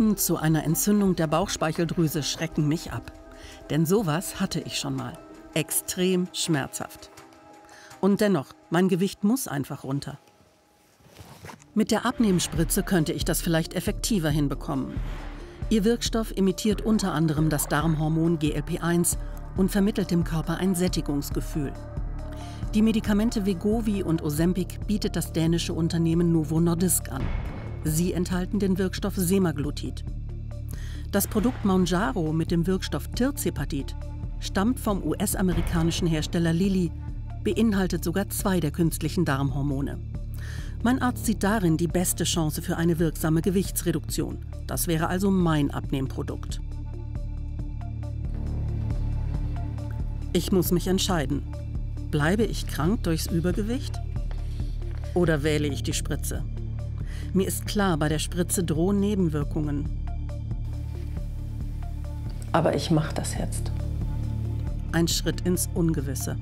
Symptomen zu einer Entzündung der Bauchspeicheldrüse schrecken mich ab. Denn sowas hatte ich schon mal. Extrem schmerzhaft. Und dennoch, mein Gewicht muss einfach runter. Mit der Abnehmspritze könnte ich das vielleicht effektiver hinbekommen. Ihr Wirkstoff imitiert unter anderem das Darmhormon GLP-1 und vermittelt dem Körper ein Sättigungsgefühl. Die Medikamente Wegovy und Ozempic bietet das dänische Unternehmen Novo Nordisk an. Sie enthalten den Wirkstoff Semaglutid. Das Produkt Mounjaro mit dem Wirkstoff Tirzepatid stammt vom US-amerikanischen Hersteller Lilly, beinhaltet sogar 2 der künstlichen Darmhormone. Mein Arzt sieht darin die beste Chance für eine wirksame Gewichtsreduktion. Das wäre also mein Abnehmprodukt. Ich muss mich entscheiden. Bleibe ich krank durchs Übergewicht? Oder wähle ich die Spritze? Mir ist klar, bei der Spritze drohen Nebenwirkungen. Aber ich mache das jetzt. Ein Schritt ins Ungewisse.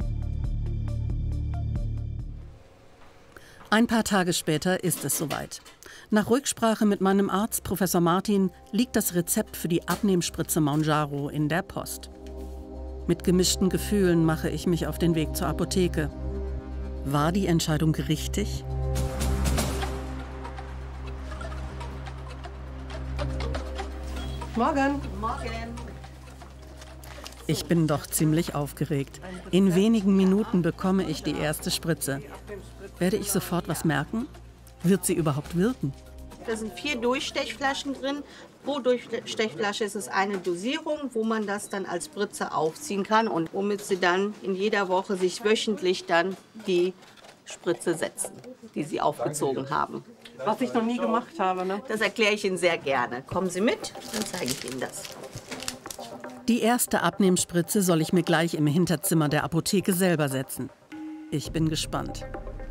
Ein paar Tage später ist es soweit. Nach Rücksprache mit meinem Arzt, Professor Martin, liegt das Rezept für die Abnehmspritze Mounjaro in der Post. Mit gemischten Gefühlen mache ich mich auf den Weg zur Apotheke. War die Entscheidung richtig? Morgen. Morgen. Ich bin doch ziemlich aufgeregt. In wenigen Minuten bekomme ich die erste Spritze. Werde ich sofort was merken? Wird sie überhaupt wirken? Da sind 4 Durchstechflaschen drin. Pro Durchstechflasche ist es eine Dosierung, wo man das dann als Spritze aufziehen kann und womit Sie dann in jeder Woche sich wöchentlich dann die Spritze setzen, die Sie aufgezogen haben. Was ich noch nie gemacht habe, ne? Das erkläre ich Ihnen sehr gerne. Kommen Sie mit, dann zeige ich Ihnen das. Die erste Abnehmspritze soll ich mir gleich im Hinterzimmer der Apotheke selber setzen. Ich bin gespannt.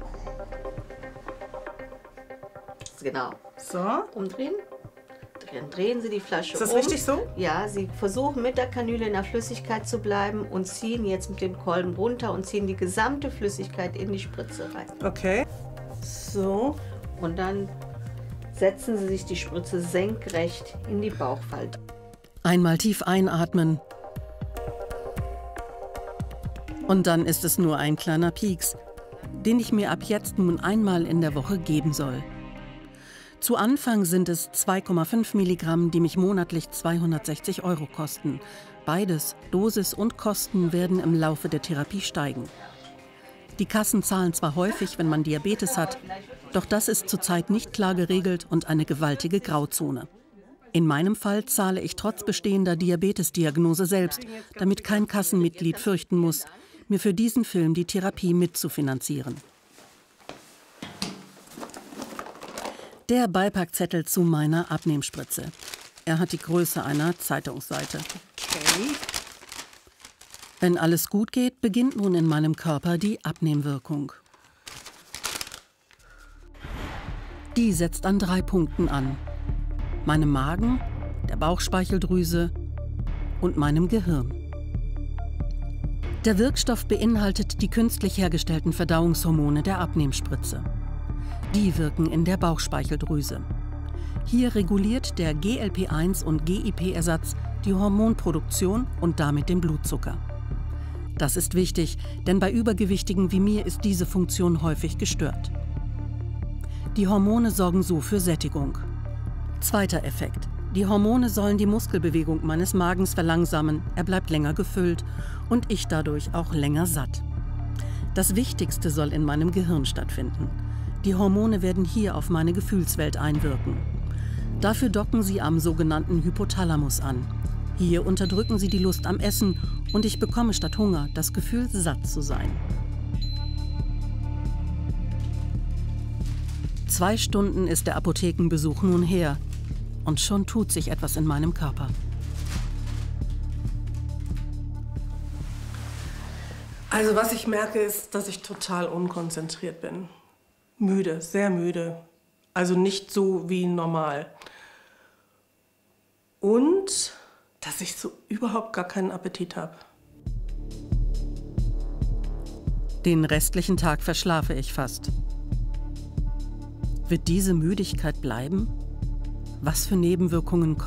Genau. So. Umdrehen. Dann drehen Sie die Flasche um. Ist das richtig so? Ja, Sie versuchen mit der Kanüle in der Flüssigkeit zu bleiben und ziehen jetzt mit dem Kolben runter und ziehen die gesamte Flüssigkeit in die Spritze rein. Okay. So. Und dann setzen Sie sich die Spritze senkrecht in die Bauchfalte. Einmal tief einatmen. Und dann ist es nur ein kleiner Pieks, den ich mir ab jetzt nun einmal in der Woche geben soll. Zu Anfang sind es 2,5 Milligramm, die mich monatlich 260 € kosten. Beides, Dosis und Kosten, werden im Laufe der Therapie steigen. Die Kassen zahlen zwar häufig, wenn man Diabetes hat, doch das ist zurzeit nicht klar geregelt und eine gewaltige Grauzone. In meinem Fall zahle ich trotz bestehender Diabetesdiagnose selbst, damit kein Kassenmitglied fürchten muss, mir für diesen Film die Therapie mitzufinanzieren. Der Beipackzettel zu meiner Abnehmspritze. Er hat die Größe einer Zeitungsseite. Okay. Wenn alles gut geht, beginnt nun in meinem Körper die Abnehmwirkung. Die setzt an 3 Punkten an: meinem Magen, der Bauchspeicheldrüse und meinem Gehirn. Der Wirkstoff beinhaltet die künstlich hergestellten Verdauungshormone der Abnehmspritze. Die wirken in der Bauchspeicheldrüse. Hier reguliert der GLP-1 und GIP-Ersatz die Hormonproduktion und damit den Blutzucker. Das ist wichtig, denn bei Übergewichtigen wie mir ist diese Funktion häufig gestört. Die Hormone sorgen so für Sättigung. Zweiter Effekt: die Hormone sollen die Muskelbewegung meines Magens verlangsamen, er bleibt länger gefüllt und ich dadurch auch länger satt. Das Wichtigste soll in meinem Gehirn stattfinden. Die Hormone werden hier auf meine Gefühlswelt einwirken. Dafür docken sie am sogenannten Hypothalamus an. Hier unterdrücken sie die Lust am Essen und ich bekomme statt Hunger das Gefühl, satt zu sein. 2 Stunden ist der Apothekenbesuch nun her und schon tut sich etwas in meinem Körper. Also was ich merke, ist, dass ich total unkonzentriert bin. Müde, sehr müde. Also nicht so wie normal. Und dass ich so überhaupt gar keinen Appetit habe. Den restlichen Tag verschlafe ich fast. Wird diese Müdigkeit bleiben? Was für Nebenwirkungen